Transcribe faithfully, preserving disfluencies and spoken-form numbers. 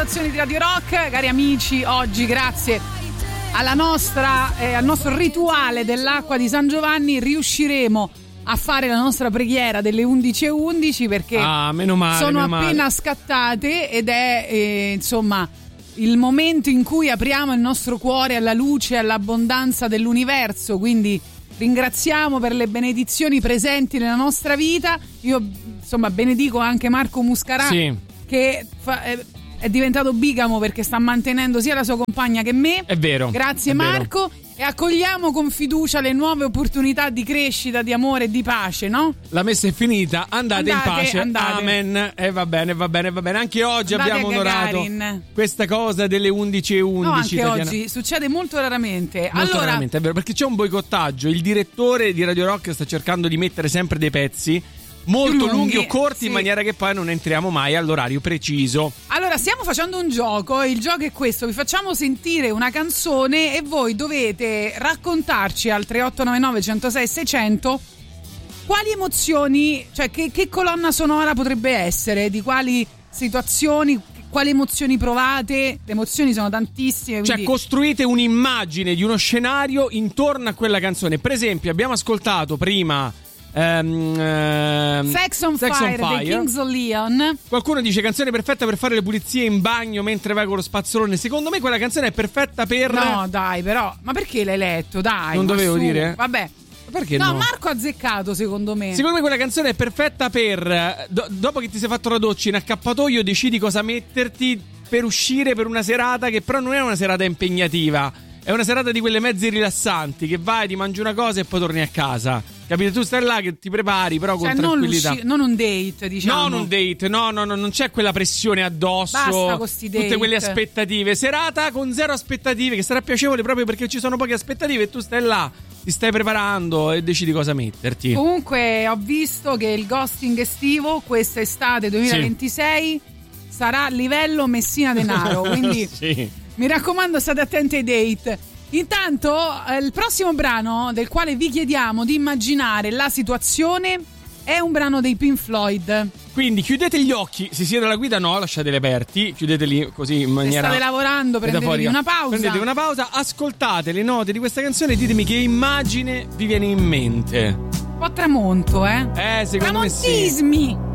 postazioni di Radio Rock. Cari amici, oggi grazie alla nostra, eh, al nostro rituale dell'acqua di San Giovanni riusciremo a fare la nostra preghiera delle undici e undici perché ah, meno male, sono meno appena male. scattate ed è eh, insomma il momento in cui apriamo il nostro cuore alla luce e all'abbondanza dell'universo, quindi ringraziamo per le benedizioni presenti nella nostra vita. Io insomma benedico anche Marco Muscarà, sì, che fa, è, è diventato bigamo perché sta mantenendo sia la sua compagna che me. È vero. Grazie è Marco. Vero. E accogliamo con fiducia le nuove opportunità di crescita, di amore e di pace, no? La messa è finita, andate, andate in pace. andate. Amen. E eh, va bene, va bene, va bene. Anche oggi andate abbiamo onorato questa cosa delle undici e undici. No, anche Tatiana. oggi succede molto raramente. Molto allora, raramente, è vero, perché c'è un boicottaggio. Il direttore di Radio Rock sta cercando di mettere sempre dei pezzi molto lunghi, lunghi o corti, sì, in maniera che poi non entriamo mai all'orario preciso. Allora stiamo facendo un gioco. Il gioco è questo: vi facciamo sentire una canzone e voi dovete raccontarci al tre otto nove nove uno zero sei sei zero zero quali emozioni, cioè che, che colonna sonora potrebbe essere, di quali situazioni, quali emozioni provate. Le emozioni sono tantissime, quindi... Cioè costruite un'immagine di uno scenario intorno a quella canzone. Per esempio abbiamo ascoltato prima Um, um, Sex on Sex Fire, on Fire dei Kings of Leon. Qualcuno dice canzone perfetta per fare le pulizie in bagno mentre vai con lo spazzolone. Secondo me quella canzone è perfetta per... No dai, però, ma perché l'hai letto? Dai, non dovevo su. dire? Vabbè. Perché no, no? Marco ha azzeccato secondo me. Secondo me quella canzone è perfetta per do, dopo che ti sei fatto la doccia in accappatoio decidi cosa metterti per uscire per una serata che però non è una serata impegnativa. È una serata di quelle mezze rilassanti, che vai, ti mangi una cosa e poi torni a casa. Capito? Tu stai là che ti prepari, però con cioè, tranquillità. Non, non un date, diciamo. Non un date, no, no, no, non c'è quella pressione addosso. Basta con sti date. Tutte quelle aspettative. Serata con zero aspettative, che sarà piacevole proprio perché ci sono poche aspettative e tu stai là, ti stai preparando e decidi cosa metterti. Comunque ho visto che il ghosting estivo quest'estate duemilaventisei sì. sarà a livello Messina Denaro, quindi... sì. Mi raccomando, state attenti ai date. Intanto, eh, il prossimo brano del quale vi chiediamo di immaginare la situazione è un brano dei Pink Floyd. Quindi chiudete gli occhi, se siete alla guida no, lasciateli aperti, chiudeteli così in maniera... Se state lavorando, prendetevi una pausa. Prendete una pausa, ascoltate le note di questa canzone e ditemi che immagine vi viene in mente. Un po' tramonto, eh? Eh, secondo me sì. Tramontismi!